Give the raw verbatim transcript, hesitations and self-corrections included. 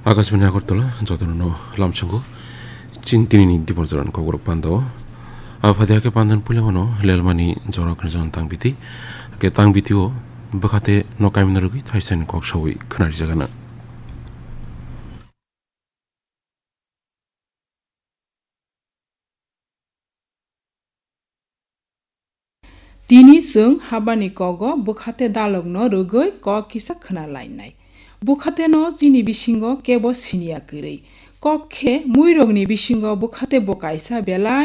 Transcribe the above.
아가스미니 아고르톨라 저도노 람청고 진티니 디버저런 거고로 반다오 아파데하게 반단 풀려모노 렐마니 저런 그런 땅비티 게 땅비티오 바카테 노카미너르기 타이센 곡쇼위 그날이 자가나 Tini sung habani kogo bukhate dalog no rugoi ko kisa khana lainai. Bukhate no chini bisingo kebo sinia kirei. Ko khe muirogni bisingo bukhate bokaisa belai